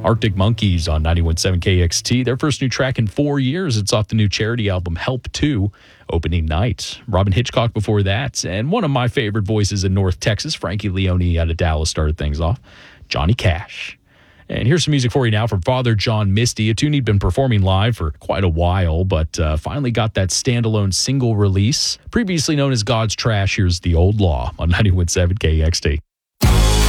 Arctic Monkeys on 91.7 KXT. Their first new track in 4 years. It's off the new charity album, Help 2, opening night. Robin Hitchcock before that. And one of my favorite voices in North Texas, Frankie Leone out of Dallas, started things off. Johnny Cash. And here's some music for you now from Father John Misty, a tune he'd been performing live for quite a while, but finally got that standalone single release. Previously known as God's Trash, here's The Old Law on 91.7 KXT.